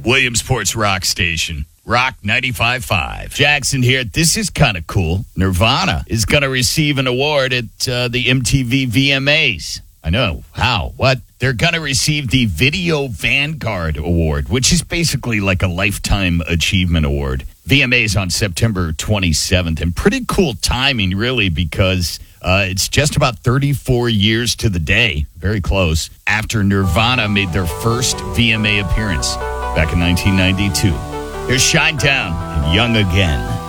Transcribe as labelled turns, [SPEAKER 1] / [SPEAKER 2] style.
[SPEAKER 1] Williamsport's rock station. Rock 95.5. Jackson here. This is kind of cool. Nirvana is going to receive an award at the MTV VMAs. I know. How? What? They're going to receive the Video Vanguard Award, which is basically like a Lifetime Achievement Award. VMAs on September 27th. And pretty cool timing, really, because it's just about 34 years to the day, very close, after Nirvana made their first VMA appearance back in 1992. Here's Shinedown and Young Again.